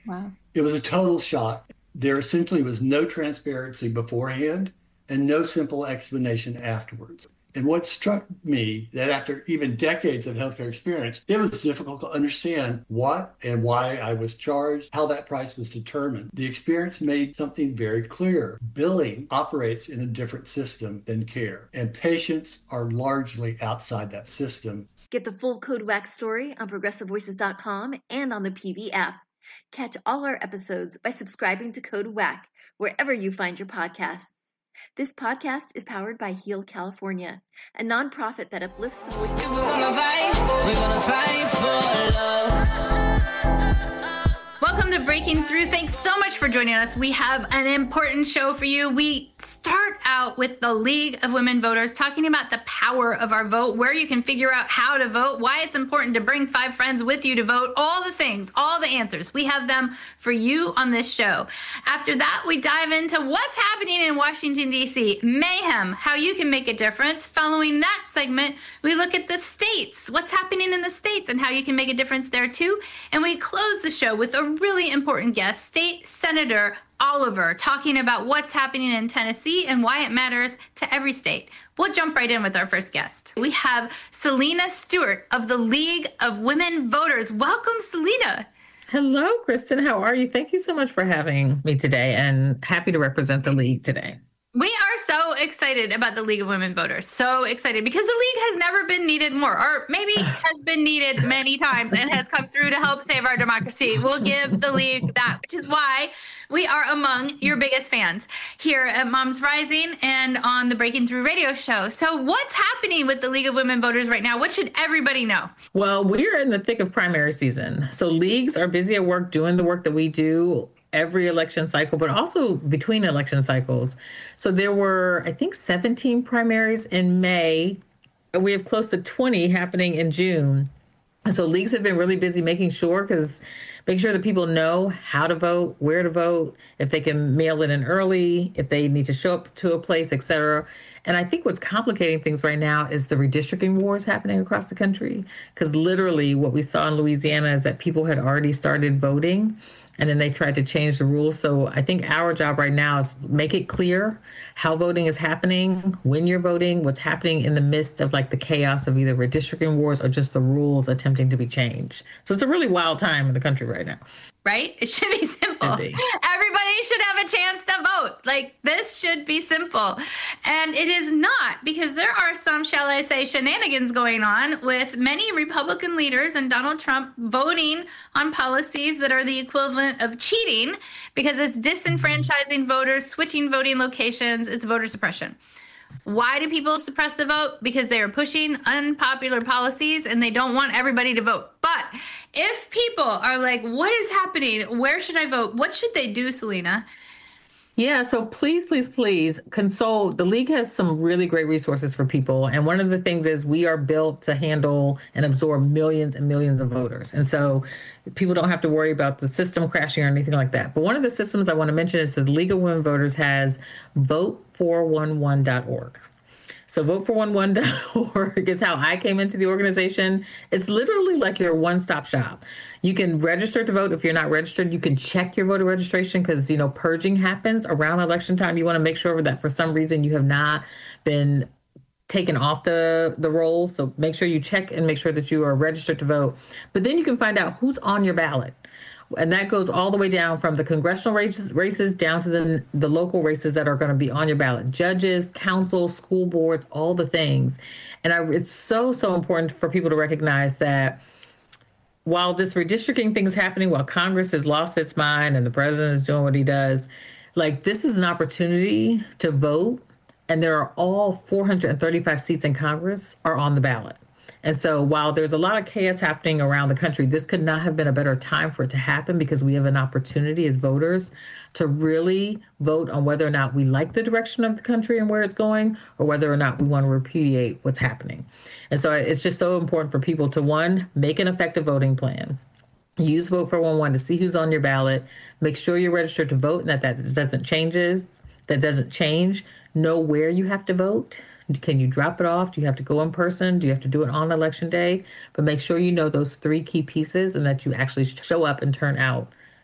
Wow. It was a total shock. There essentially was no transparency beforehand and no simple explanation afterwards. And what struck me that after even decades of healthcare experience, it was difficult to understand what and why I was charged, how that price was determined. The experience made something very clear. Billing operates in a different system than care, and patients are largely outside that system. Get the full Code WAC story on progressivevoices.com and on the PV app. Catch all our episodes by subscribing to Code WAC wherever you find your podcasts. This podcast is powered by Heal California, a nonprofit that uplifts the voices. We're gonna fight for love. Welcome to Breaking Through. Thanks so much for joining us. We have an important show for you. We start out with the League of Women Voters, talking about the power of our vote, where you can figure out how to vote, why it's important to bring 5 friends with you to vote, all the things, all the answers. We have them for you on this show. After that, we dive into what's happening in Washington, D.C., mayhem, how you can make a difference. Following that segment, we look at the states, what's happening in the states and how you can make a difference there too. And we close the show with a really important guest, State Senator Oliver, talking about what's happening in Tennessee and why it matters to every state. We'll jump right in with our first guest. We have Selena Stewart of the League of Women Voters. Welcome, Selena. Hello, Kristen. How are you? Thank you so much for having me today, and happy to represent the League today. We are so excited about the League of Women Voters. So excited because the League has never been needed more, or maybe has been needed many times and has come through to help save our democracy. We'll give the League that, which is why we are among your biggest fans here at Moms Rising and on the Breaking Through radio show. So what's happening with the League of Women Voters right now? What should everybody know? Well, we're in the thick of primary season. So leagues are busy at work doing the work that we do every election cycle, but also between election cycles. So there were, I think, 17 primaries in May. We have close to 20 happening in June. So leagues have been really busy making sure that people know how to vote, where to vote, if they can mail it in early, if they need to show up to a place, et cetera. And I think what's complicating things right now is the redistricting wars happening across the country. Because literally what we saw in Louisiana is that people had already started voting, and then they tried to change the rules. So I think our job right now is make it clear how voting is happening, when you're voting, what's happening in the midst of like the chaos of either redistricting wars or just the rules attempting to be changed. So it's a really wild time in the country right now. Right? It should be simple. Everybody should have a chance to vote. Like, this should be simple. And it is not, because there are some, shall I say, shenanigans going on with many Republican leaders and Donald Trump voting on policies that are the equivalent of cheating, because it's disenfranchising voters, switching voting locations, it's voter suppression. Why do people suppress the vote? Because they are pushing unpopular policies and they don't want everybody to vote. But if people are like, what is happening? Where should I vote? What should they do, Selena? Yeah, so please consult. The League has some really great resources for people. And one of the things is we are built to handle and absorb millions and millions of voters. And so people don't have to worry about the system crashing or anything like that. But one of the systems I want to mention is that the League of Women Voters has vote411.org. So vote411.org is how I came into the organization. It's literally like your one-stop shop. You can register to vote. If you're not registered, you can check your voter registration because, purging happens around election time. You want to make sure that for some reason you have not been taken off the roll. So make sure you check and make sure that you are registered to vote. But then you can find out who's on your ballot. And that goes all the way down from the congressional races down to the local races that are going to be on your ballot. Judges, council, school boards, all the things. And it's so important for people to recognize that while this redistricting thing is happening, while Congress has lost its mind and the president is doing what he does, like, this is an opportunity to vote. And there are all 435 seats in Congress are on the ballot. And so while there's a lot of chaos happening around the country, this could not have been a better time for it to happen because we have an opportunity as voters to really vote on whether or not we like the direction of the country and where it's going, or whether or not we want to repudiate what's happening. And so it's just so important for people to, one, make an effective voting plan. Use Vote 411 to see who's on your ballot. Make sure you're registered to vote and that doesn't change. Know where you have to vote. Can you drop it off? Do you have to go in person? Do you have to do it on election day? But make sure you know those 3 key pieces and that you actually show up and turn out